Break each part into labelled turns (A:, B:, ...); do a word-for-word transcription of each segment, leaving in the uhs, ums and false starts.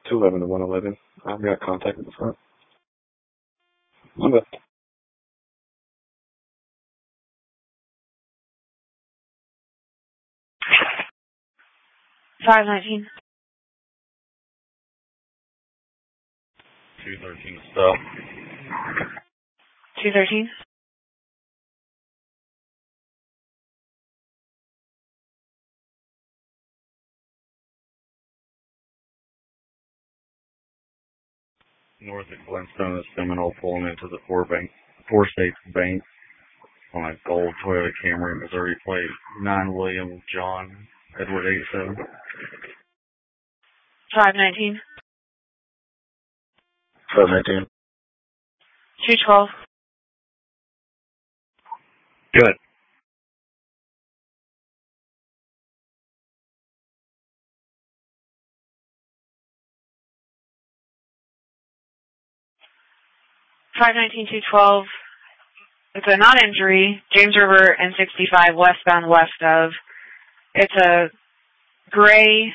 A: two eleven to one eleven. I've got contact at the front. I'm good.
B: five nineteen.
C: two thirteen stop.
B: two thirteen.
C: North of Flintstone and Seminole pulling into the four bank, four states bank on a gold Toyota Camry, Missouri plate, nine William John Edward eighty-seven.
B: five nineteen.
A: five nineteen.
B: two twelve.
C: Good.
B: five nineteen, two twelve. It's a non-injury, James River and sixty-five westbound west of. It's a gray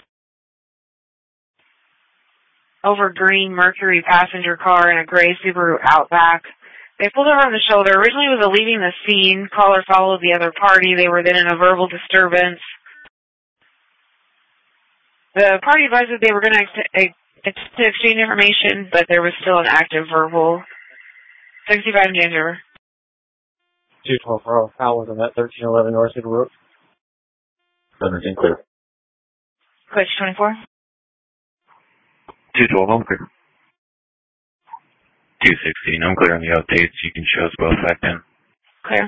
B: over green Mercury passenger car and a gray Subaru Outback. They pulled over on the shoulder. Originally it was a leaving the scene. Caller followed the other party. They were then in a verbal disturbance. The party advised that they were going to ex- ex- to exchange information, but there was still an active verbal. sixty-five in James River.
D: two twelve for Howard on that thirteen eleven North City Road.
A: seventeen clear.
B: Coach twenty-four.
C: two twelve, I'm clear. two sixteen, I'm clear on the updates. You can show us both back then.